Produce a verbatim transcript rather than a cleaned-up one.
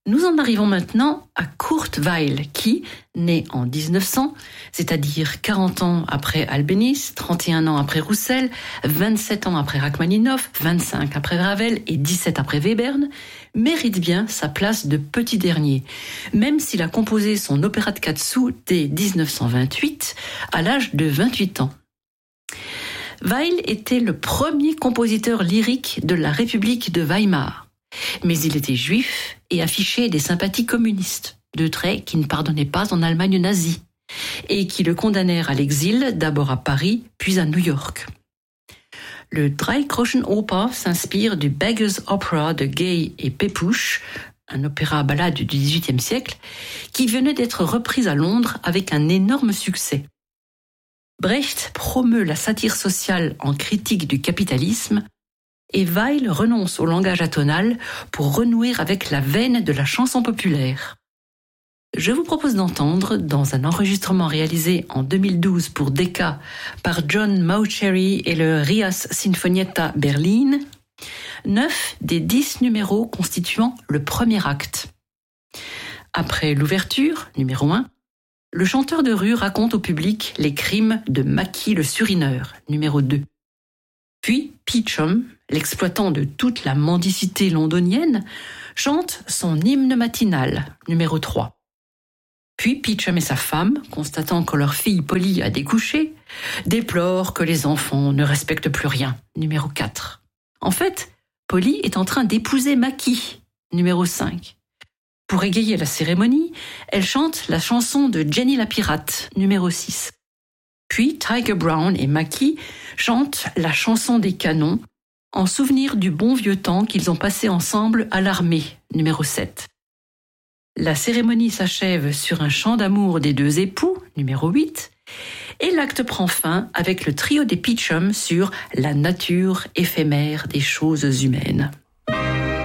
Nous en arrivons maintenant à Kurt Weill qui, né en dix-neuf cents, c'est-à-dire quarante ans après Albéniz, trente et un ans après Roussel, vingt-sept ans après Rachmaninoff, vingt-cinq après Ravel et dix-sept après Webern, mérite bien sa place de petit dernier, même s'il a composé son opéra de Katsu dès dix-neuf cent vingt-huit, à l'âge de vingt-huit ans. Weill était le premier compositeur lyrique de la République de Weimar. Mais il était juif et affichait des sympathies communistes, deux traits qui ne pardonnaient pas en Allemagne nazie, et qui le condamnèrent à l'exil, d'abord à Paris, puis à New York. Le Dreigroschenoper s'inspire du Beggar's Opera de Gay et Pepusch, un opéra à ballade du dix-huitième siècle, qui venait d'être reprise à Londres avec un énorme succès. Brecht promeut la satire sociale en critique du capitalisme, et Weill renonce au langage atonal pour renouer avec la veine de la chanson populaire. Je vous propose d'entendre, dans un enregistrement réalisé en deux mille douze pour Decca par John Mauceri et le Rias Sinfonietta Berlin, neuf des dix numéros constituant le premier acte. Après l'ouverture, numéro un, le chanteur de rue raconte au public les crimes de Mackie le Surineur, numéro deux. Puis Peachum, l'exploitant de toute la mendicité londonienne, chante son hymne matinal, numéro trois. Puis Peachum et sa femme, constatant que leur fille Polly a découché, déplorent que les enfants ne respectent plus rien, numéro quatre. En fait, Polly est en train d'épouser Mackie, numéro cinq. Pour égayer la cérémonie, elle chante la chanson de Jenny la pirate, numéro six. Puis Tiger Brown et Mackie chantent la chanson des canons en souvenir du bon vieux temps qu'ils ont passé ensemble à l'armée, numéro sept. La cérémonie s'achève sur un chant d'amour des deux époux, numéro huit, et l'acte prend fin avec le trio des Peachum sur la nature éphémère des choses humaines.